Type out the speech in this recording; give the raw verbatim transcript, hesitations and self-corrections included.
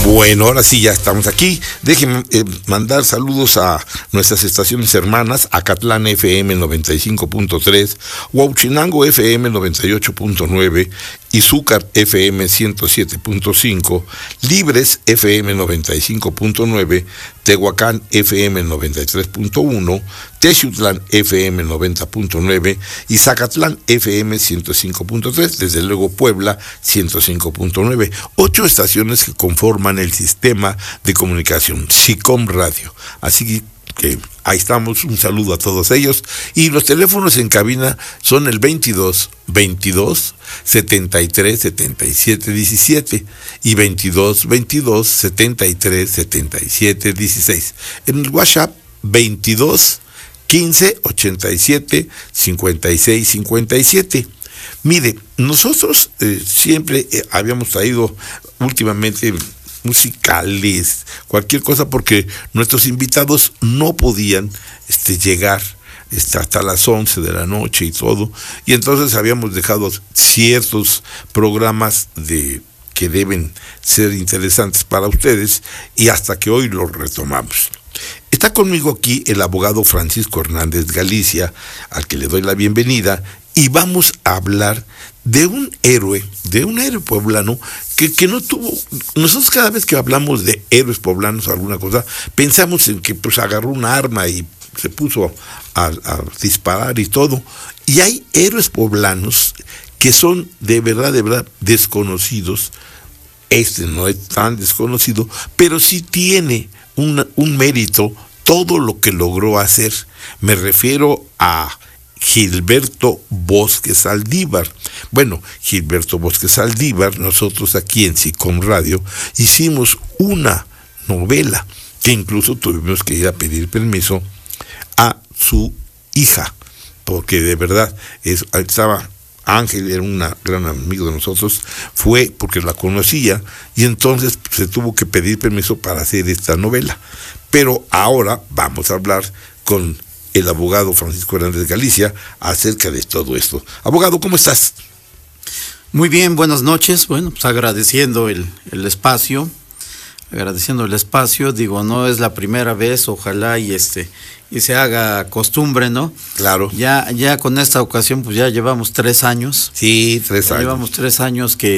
Bueno, ahora sí ya estamos aquí. Déjenme eh, mandar saludos a nuestras estaciones hermanas, Acatlán F M noventa y cinco punto tres, Huauchinango F M noventa y ocho punto nueve, Izúcar F M ciento siete punto cinco, Libres F M noventa y cinco punto nueve, Tehuacán F M noventa y tres punto uno, Texutlán F M noventa punto nueve y Zacatlán F M ciento cinco punto tres, desde luego Puebla ciento cinco punto nueve. Ocho estaciones que conforman el sistema de comunicación SICOM Radio. Así que ahí estamos, un saludo a todos ellos. Y los teléfonos en cabina son el veintidós, veintidós, setenta y tres, setenta y siete, diecisiete y veintidós, veintidós, setenta y tres, setenta y siete, dieciséis. En el WhatsApp veintidós, quince, ochenta y siete, cincuenta y seis, cincuenta y siete. Mire, nosotros eh, siempre eh, habíamos traído últimamente musicales, cualquier cosa, porque nuestros invitados no podían este, llegar este, hasta las once de la noche y todo, y entonces habíamos dejado ciertos programas de que deben ser interesantes para ustedes, y hasta que hoy los retomamos. Está conmigo aquí el abogado Francisco Hernández Galicia, al que le doy la bienvenida, y vamos a hablar de un héroe, de un héroe poblano que, que no tuvo. Nosotros cada vez que hablamos de héroes poblanos o alguna cosa, pensamos en que pues agarró un arma y se puso a, a disparar y todo. Y hay héroes poblanos que son de verdad, de verdad desconocidos. Este no es tan desconocido, pero sí tiene un, un mérito todo lo que logró hacer. Me refiero a Gilberto Bosque Saldívar. Bueno, Gilberto Bosque Saldívar, nosotros aquí en SICOM Radio hicimos una novela que incluso tuvimos que ir a pedir permiso a su hija, porque de verdad es, estaba Ángel, era un gran amigo de nosotros, fue porque la conocía y entonces se tuvo que pedir permiso para hacer esta novela. Pero ahora vamos a hablar con el abogado Francisco Hernández Galicia acerca de todo esto. Abogado, ¿cómo estás? Muy bien, buenas noches. Bueno, pues agradeciendo el, el espacio, agradeciendo el espacio, digo, no es la primera vez, ojalá y este y se haga costumbre, ¿no? Claro. Ya, ya con esta ocasión, pues ya llevamos tres años. Sí, tres años. Llevamos tres años que